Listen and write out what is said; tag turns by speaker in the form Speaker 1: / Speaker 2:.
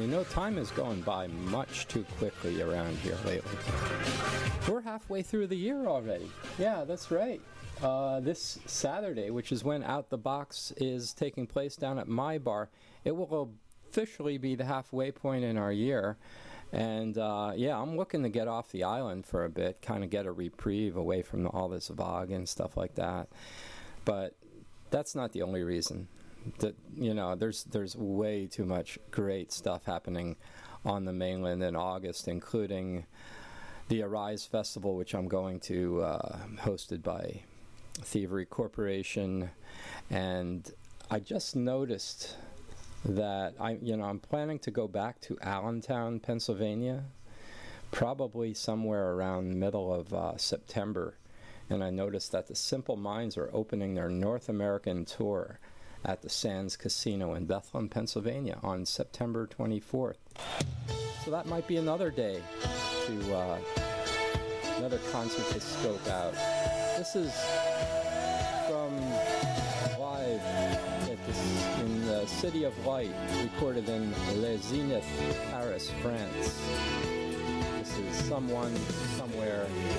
Speaker 1: time is going by much too quickly around here lately. We're halfway through the year already. Yeah, that's right. This Saturday, which is when Out the Box is taking place down at my bar, it will officially be the halfway point in our year. And I'm looking to get off the island for a bit, kind of get a reprieve away from all this VOG and stuff like that. But that's not the only reason. There's way too much great stuff happening on the mainland in August, including the Arise Festival, which I'm going to, hosted by Thievery Corporation. And I just noticed that I'm planning to go back to Allentown, Pennsylvania, probably somewhere around middle of September. And I noticed that the Simple Minds are opening their North American tour at the Sands Casino in Bethlehem, Pennsylvania on September 24th. So that might be another day to, another concert to scope out. This is from live in the City of Light, recorded in Les Zénith, Paris, France. This is Someone, Somewhere,